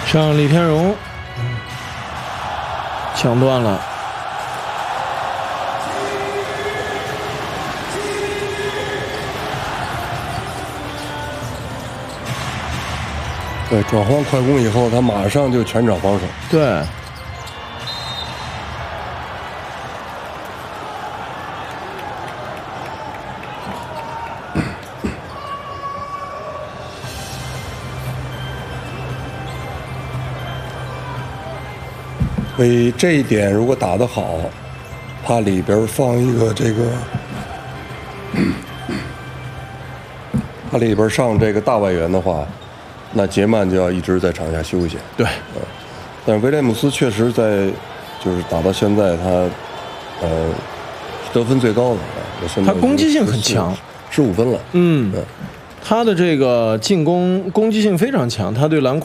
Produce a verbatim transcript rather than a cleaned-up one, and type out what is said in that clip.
上李天荣，抢断了。 对，转换快攻以后，他马上就全场防守。 对。 所以这一点如果打得好，他里边放一个这个，他里边上这个大外援的话，那杰曼就要一直在场下休息。 对， 嗯，但是威廉姆斯确实在，就是打到现在他，呃，得分最高的，现在他攻击性很强， 十五分了。 嗯，他的这个进攻攻击性非常强，他对篮筐。